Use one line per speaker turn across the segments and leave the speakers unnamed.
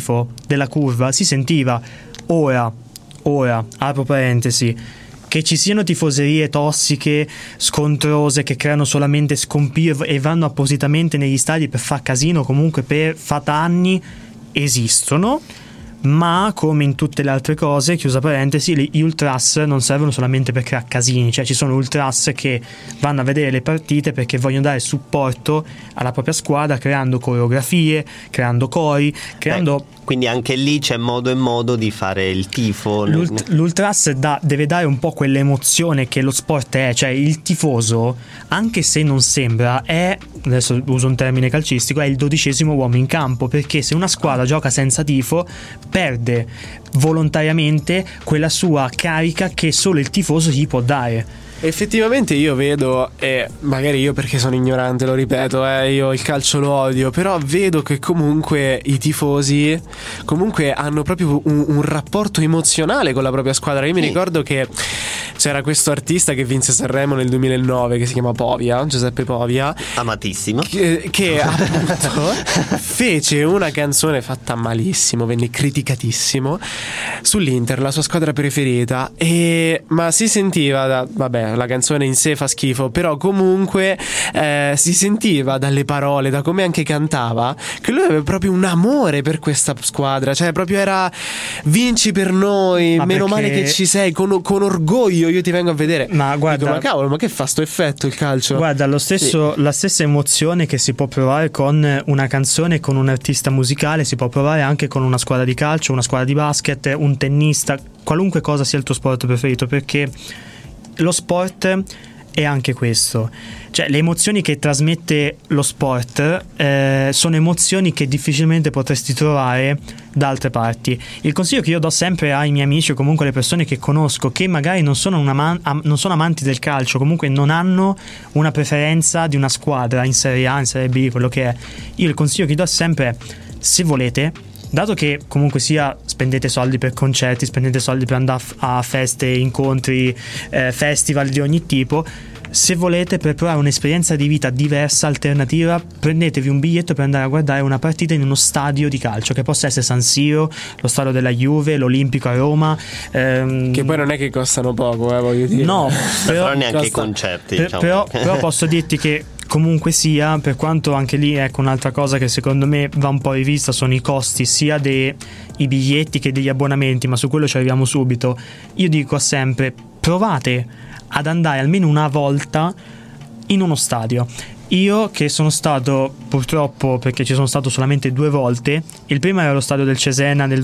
tifo della curva si sentiva. Ora, apro parentesi, che ci siano tifoserie tossiche, scontrose, che creano solamente scompiglio e vanno appositamente negli stadi per far casino, comunque per fatanni, esistono. Ma come in tutte le altre cose, chiusa parentesi, gli ultras non servono solamente per creare casini, cioè ci sono ultras che vanno a vedere le partite perché vogliono dare supporto alla propria squadra, creando coreografie, creando cori, creando...
Quindi anche lì c'è modo e modo di fare il tifo.
L'ultras deve dare un po' quell'emozione che lo sport è, cioè il tifoso, anche se non sembra, è, adesso uso un termine calcistico, è il 12° uomo in campo, perché se una squadra gioca senza tifo perde volontariamente quella sua carica che solo il tifoso gli può dare.
Effettivamente io vedo, e magari io perché sono ignorante lo ripeto, io il calcio lo odio, però vedo che comunque i tifosi comunque hanno proprio un rapporto emozionale con la propria squadra. Io mi ricordo che c'era questo artista che vinse Sanremo nel 2009 che si chiama Povia, Giuseppe Povia,
amatissimo,
che appunto fece una canzone fatta malissimo, venne criticatissimo, sull'Inter, la sua squadra preferita, ma si sentiva vabbè, la canzone in sé fa schifo, però comunque si sentiva dalle parole, da come anche cantava, che lui aveva proprio un amore per questa squadra, cioè proprio era vinci per noi, meno male che ci sei, con orgoglio io ti vengo a vedere.
Ma guarda,
dico, ma cavolo, ma che fa sto effetto il calcio?
Guarda, la stessa emozione che si può provare con una canzone, con un artista musicale, si può provare anche con una squadra di calcio, una squadra di basket, un tennista, qualunque cosa sia il tuo sport preferito, perché lo sport è anche questo, cioè le emozioni che trasmette lo sport sono emozioni che difficilmente potresti trovare da altre parti. Il consiglio che io do sempre ai miei amici o comunque alle persone che conosco che magari non sono amanti del calcio, comunque non hanno una preferenza di una squadra in Serie A, in Serie B, quello che è, io il consiglio che do è sempre: se volete, dato che comunque sia spendete soldi per concerti, spendete soldi per andare a feste, incontri, festival di ogni tipo, se volete, per provare un'esperienza di vita diversa, alternativa, prendetevi un biglietto per andare a guardare una partita in uno stadio di calcio, che possa essere San Siro, lo stadio della Juve, l'Olimpico a Roma,
che poi non è che costano poco, voglio dire.
No, però neanche i concerti,
diciamo. Però posso dirti che comunque sia, per quanto anche lì, ecco, un'altra cosa che secondo me va un po' rivista sono i costi sia dei biglietti che degli abbonamenti, ma su quello ci arriviamo subito. Io dico sempre: provate ad andare almeno una volta in uno stadio. Io che sono stato, purtroppo, perché ci sono stato solamente 2 volte, il primo era lo stadio del Cesena nel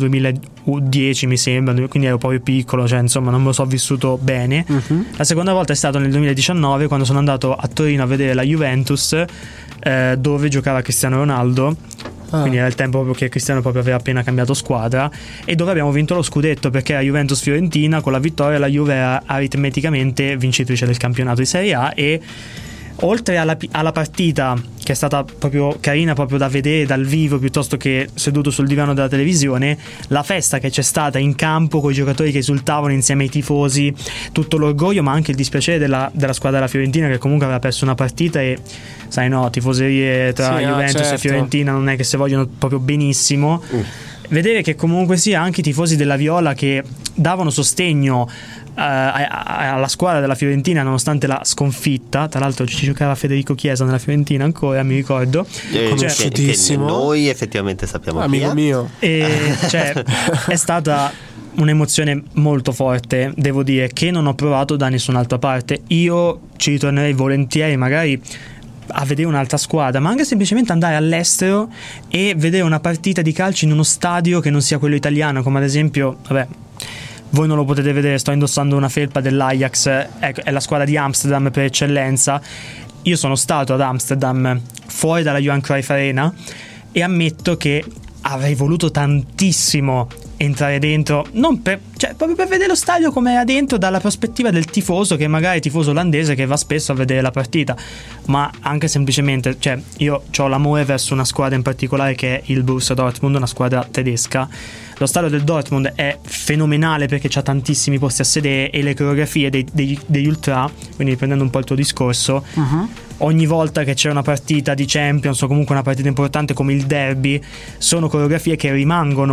2010 mi sembra, quindi ero proprio piccolo, cioè insomma non me lo so vissuto bene. La seconda volta è stato nel 2019, quando sono andato a Torino a vedere la Juventus, dove giocava Cristiano Ronaldo. Quindi era il tempo proprio che Cristiano proprio aveva appena cambiato squadra, e dove abbiamo vinto lo scudetto, perché era Juventus-Fiorentina. Con la vittoria la Juve era aritmeticamente vincitrice del campionato di Serie A, e oltre alla partita, che è stata proprio carina proprio da vedere dal vivo piuttosto che seduto sul divano della televisione, la festa che c'è stata in campo con i giocatori che esultavano insieme ai tifosi, tutto l'orgoglio ma anche il dispiacere della squadra della Fiorentina, che comunque aveva perso una partita, e sai, no, tifoserie tra Juventus e Fiorentina non è che se vogliono proprio benissimo. Vedere che comunque sia anche i tifosi della Viola che davano sostegno alla squadra della Fiorentina nonostante la sconfitta. Tra l'altro ci giocava Federico Chiesa nella Fiorentina ancora, mi ricordo,
conosciutissimo, che noi effettivamente sappiamo,
amico mio,
e cioè è stata un'emozione molto forte, devo dire, che non ho provato da nessun'altra parte. Io ci ritornerei volentieri, magari a vedere un'altra squadra, ma anche semplicemente andare all'estero e vedere una partita di calcio in uno stadio che non sia quello italiano, come ad esempio, vabbè, voi non lo potete vedere, sto indossando una felpa dell'Ajax, è la squadra di Amsterdam per eccellenza. Io sono stato ad Amsterdam fuori dalla Johan Cruyff Arena e ammetto che avrei voluto tantissimo entrare dentro, proprio per vedere lo stadio come era dentro, dalla prospettiva del tifoso, che magari è tifoso olandese che va spesso a vedere la partita, ma anche semplicemente, cioè, io ho l'amore verso una squadra in particolare che è il Borussia Dortmund, una squadra tedesca. Lo stadio del Dortmund è fenomenale perché c'ha tantissimi posti a sedere, e le coreografie degli ultra, quindi riprendendo un po' il tuo discorso, ogni volta che c'è una partita di Champions o comunque una partita importante come il derby, sono coreografie che rimangono